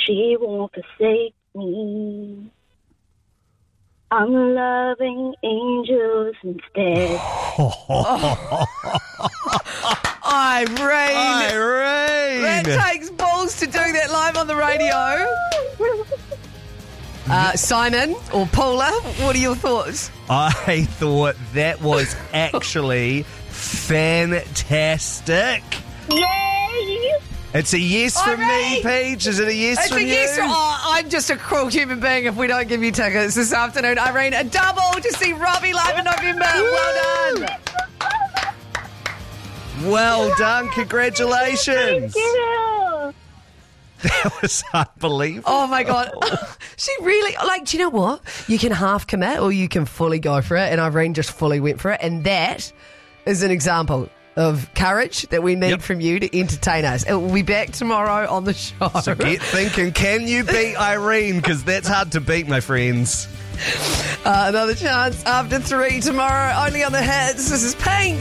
she won't forsake me. I'm loving angels instead. Irene! That takes balls to do that live on the radio. Simon or Paula, what are your thoughts? I thought that was actually fantastic. Yay! It's a yes from me, Peach. Is it a yes from you? It's a yes. Oh, I'm just a cruel human being if we don't give you tickets this afternoon. Irene, a double to see Robbie live in November. Well done. Well done. Congratulations. Thank you. That was unbelievable. Oh, my God. She really, do you know what? You can half commit or you can fully go for it. And Irene just fully went for it. And that is an example of courage that we need from you to entertain us. It will be back tomorrow on the show. So get thinking, can you beat Irene? Because that's hard to beat, my friends. Another chance after 3 tomorrow, only on the Hits. This is Pink.